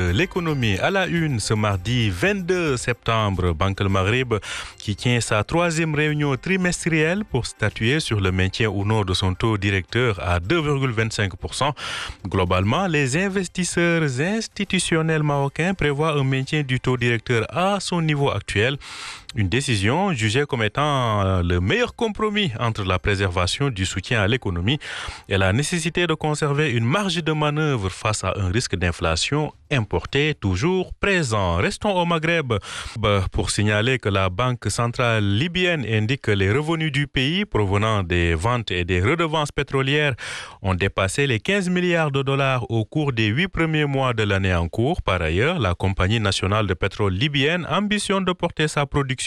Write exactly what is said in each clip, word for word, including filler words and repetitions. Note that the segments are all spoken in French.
de l'économie. À la une, ce mardi vingt-deux septembre, Banque El Maghreb qui tient sa troisième réunion trimestrielle pour statuer sur le maintien ou non de son taux directeur à deux virgule vingt-cinq pour cent. Globalement, les investisseurs institutionnels marocains prévoient un maintien du taux directeur à son niveau actuel. Une décision jugée comme étant le meilleur compromis entre la préservation du soutien à l'économie et la nécessité de conserver une marge de manœuvre face à un risque d'inflation importé toujours présent. Restons au Maghreb pour signaler que la Banque centrale libyenne indique que les revenus du pays provenant des ventes et des redevances pétrolières ont dépassé les quinze milliards de dollars au cours des huit premiers mois de l'année en cours. Par ailleurs, la Compagnie nationale de pétrole libyenne ambitionne de porter sa production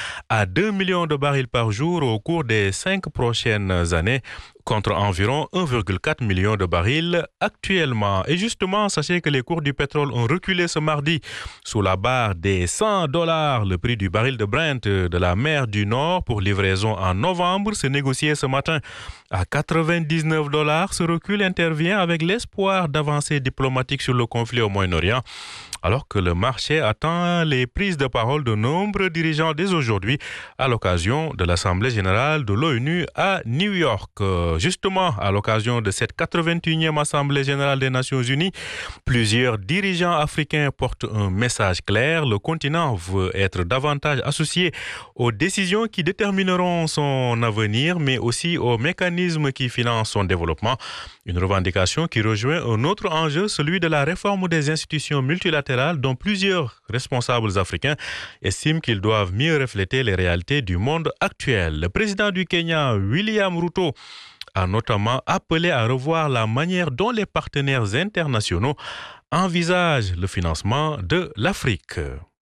à deux millions de barils par jour au cours des cinq prochaines années, contre environ un virgule quatre million de barils actuellement. Et justement, sachez que les cours du pétrole ont reculé ce mardi sous la barre des cent dollars. Le prix du baril de Brent de la mer du Nord pour livraison en novembre s'est négocié ce matin à quatre-vingt-dix-neuf dollars. Ce recul intervient avec l'espoir d'avancées diplomatiques sur le conflit au Moyen-Orient, alors que le marché attend les prises de parole de nombreux dirigeants dès aujourd'hui à l'occasion de l'Assemblée générale de l'ONU à New York. Justement, à l'occasion de cette quatre-vingt-unième Assemblée générale des Nations unies, plusieurs dirigeants africains portent un message clair. Le continent veut être davantage associé aux décisions qui détermineront son avenir, mais aussi aux mécanismes qui financent son développement. Une revendication qui rejoint un autre enjeu, celui de la réforme des institutions multilatérales, dont plusieurs responsables africains estiment qu'ils doivent mieux refléter les réalités du monde actuel. Le président du Kenya, William Ruto, a notamment appelé à revoir la manière dont les partenaires internationaux envisagent le financement de l'Afrique.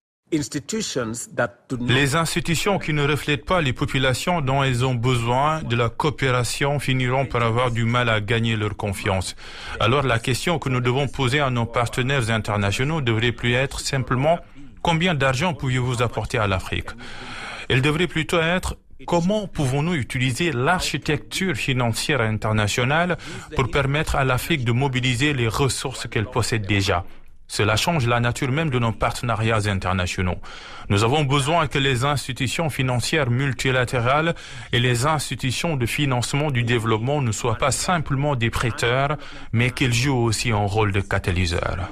Les institutions qui ne reflètent pas les populations dont elles ont besoin de la coopération finiront par avoir du mal à gagner leur confiance. Alors la question que nous devons poser à nos partenaires internationaux devrait plus être simplement « Combien d'argent pouviez-vous apporter à l'Afrique ?» Elle devrait plutôt être « Comment pouvons-nous utiliser l'architecture financière internationale pour permettre à l'Afrique de mobiliser les ressources qu'elle possède déjà ?» Cela change la nature même de nos partenariats internationaux. Nous avons besoin que les institutions financières multilatérales et les institutions de financement du développement ne soient pas simplement des prêteurs, mais qu'elles jouent aussi un rôle de catalyseur.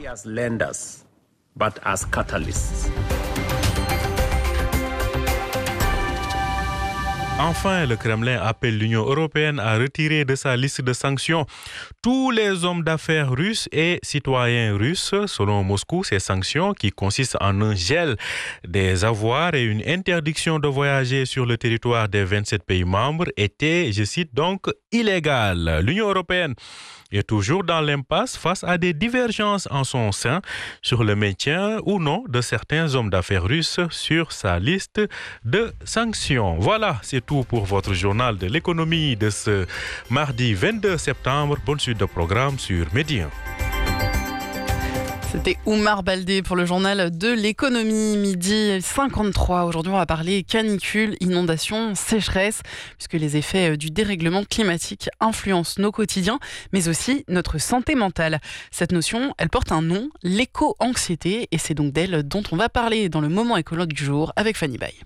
Enfin, le Kremlin appelle l'Union européenne à retirer de sa liste de sanctions tous les hommes d'affaires russes et citoyens russes. Selon Moscou, ces sanctions, qui consistent en un gel des avoirs et une interdiction de voyager sur le territoire des vingt-sept pays membres, étaient, je cite donc, illégales. L'Union européenne est toujours dans l'impasse face à des divergences en son sein sur le maintien ou non de certains hommes d'affaires russes sur sa liste de sanctions. Voilà, c'est tout pour votre journal de l'économie de ce mardi vingt-deux septembre. Bonne suite de programme sur Medi un. C'était Oumar Baldé pour le journal de l'économie, midi cinquante-trois. Aujourd'hui, on va parler canicule, inondations, sécheresse, puisque les effets du dérèglement climatique influencent nos quotidiens, mais aussi notre santé mentale. Cette notion, elle porte un nom, l'éco-anxiété, et c'est donc d'elle dont on va parler dans le moment écolo du jour avec Fanny Bay.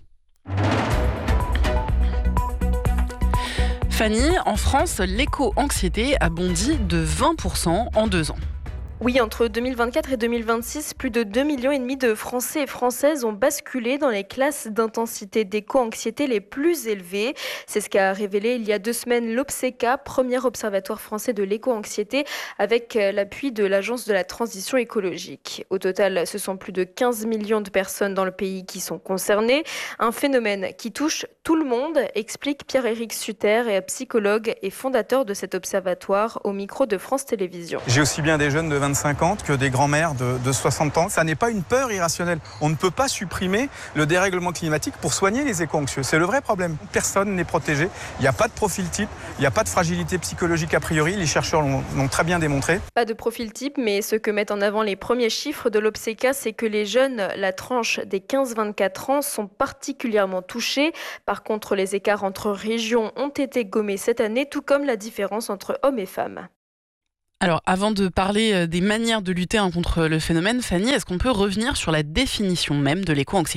Fanny, en France, l'éco-anxiété a bondi de vingt pour cent en deux ans. Oui, entre deux mille vingt-quatre et deux mille vingt-six, plus de deux virgule cinq millions de Français et Françaises ont basculé dans les classes d'intensité d'éco-anxiété les plus élevées. C'est ce qu'a révélé il y a deux semaines l'Obceca, premier observatoire français de l'éco-anxiété, avec l'appui de l'Agence de la transition écologique. Au total, ce sont plus de quinze millions de personnes dans le pays qui sont concernées. Un phénomène qui touche tout le monde, explique Pierre-Éric Sutter, psychologue et fondateur de cet observatoire, au micro de France Télévisions. J'ai aussi bien des jeunes de vingt-cinq ans que des grands-mères de, de soixante ans. Ça n'est pas une peur irrationnelle. On ne peut pas supprimer le dérèglement climatique pour soigner les éco-anxieux. C'est le vrai problème. Personne n'est protégé. Il n'y a pas de profil type. Il n'y a pas de fragilité psychologique a priori. Les chercheurs l'ont, l'ont très bien démontré. Pas de profil type, mais ce que mettent en avant les premiers chiffres de l'Obceca, c'est que les jeunes, la tranche des quinze à vingt-quatre ans, sont particulièrement touchés. Par contre, les écarts entre régions ont été gommés cette année, tout comme la différence entre hommes et femmes. Alors, avant de parler des manières de lutter contre le phénomène, Fanny, est-ce qu'on peut revenir sur la définition même de l'éco-anxiété ?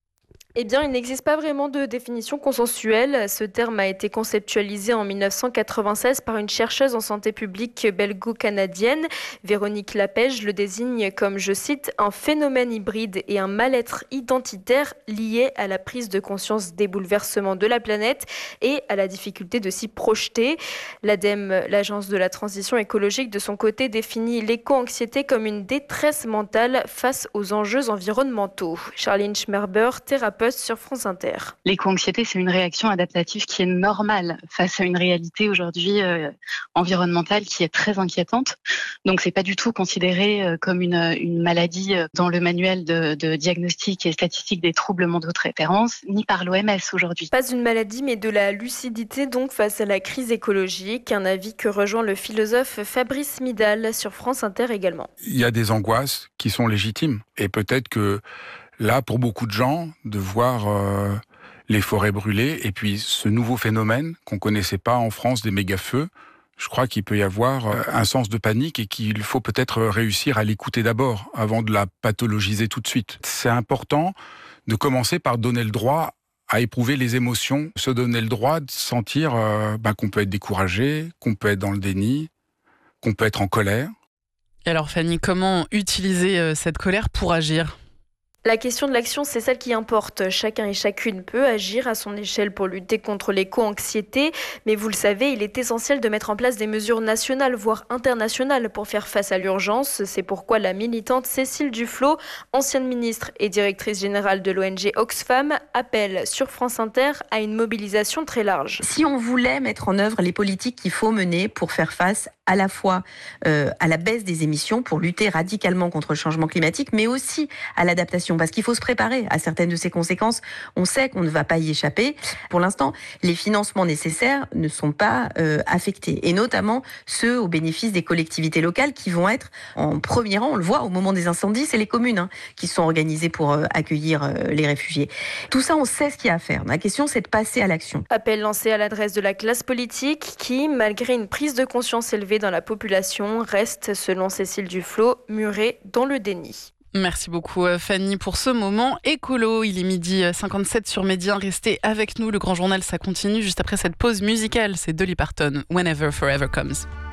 Eh bien, il n'existe pas vraiment de définition consensuelle. Ce terme a été conceptualisé en dix-neuf cent quatre-vingt-seize par une chercheuse en santé publique belgo-canadienne. Véronique Lapège le désigne comme, je cite, un phénomène hybride et un mal-être identitaire lié à la prise de conscience des bouleversements de la planète et à la difficulté de s'y projeter. L'ADEME, l'Agence de la transition écologique, de son côté, définit l'éco-anxiété comme une détresse mentale face aux enjeux environnementaux. Charline Schmerber, thérapeute sur France Inter. L'éco-anxiété, c'est une réaction adaptative qui est normale face à une réalité aujourd'hui euh, environnementale qui est très inquiétante. Donc, c'est pas du tout considéré euh, comme une, une maladie euh, dans le manuel de, de diagnostic et statistique des troubles mentaux de référence, ni par l'O M S aujourd'hui. Pas une maladie, mais de la lucidité donc face à la crise écologique. Un avis que rejoint le philosophe Fabrice Midal sur France Inter également. Il y a des angoisses qui sont légitimes et peut-être que là, pour beaucoup de gens, de voir euh, les forêts brûler et puis ce nouveau phénomène qu'on ne connaissait pas en France des méga-feux, je crois qu'il peut y avoir euh, un sens de panique et qu'il faut peut-être réussir à l'écouter d'abord avant de la pathologiser tout de suite. C'est important de commencer par donner le droit à éprouver les émotions, se donner le droit de sentir euh, bah, qu'on peut être découragé, qu'on peut être dans le déni, qu'on peut être en colère. Et alors Fanny, comment utiliser euh, cette colère pour agir ? La question de l'action, c'est celle qui importe. Chacun et chacune peut agir à son échelle pour lutter contre l'éco-anxiété. Mais vous le savez, il est essentiel de mettre en place des mesures nationales, voire internationales, pour faire face à l'urgence. C'est pourquoi la militante Cécile Duflot, ancienne ministre et directrice générale de l'O N G Oxfam, appelle sur France Inter à une mobilisation très large. Si on voulait mettre en œuvre les politiques qu'il faut mener pour faire face à la fois euh, à la baisse des émissions, pour lutter radicalement contre le changement climatique, mais aussi à l'adaptation, parce qu'il faut se préparer à certaines de ces conséquences. On sait qu'on ne va pas y échapper. Pour l'instant, les financements nécessaires ne sont pas euh, affectés, et notamment ceux au bénéfice des collectivités locales qui vont être en premier rang. On le voit au moment des incendies, c'est les communes hein, qui sont organisées pour euh, accueillir euh, les réfugiés. Tout ça, on sait ce qu'il y a à faire. La question, c'est de passer à l'action. Appel lancé à l'adresse de la classe politique qui, malgré une prise de conscience élevée dans la population, reste, selon Cécile Duflot, murée dans le déni. Merci beaucoup Fanny pour ce moment écolo. Il est midi cinquante-sept sur Média. Restez avec nous, le grand journal ça continue juste après cette pause musicale. C'est Dolly Parton, Whenever Forever Comes.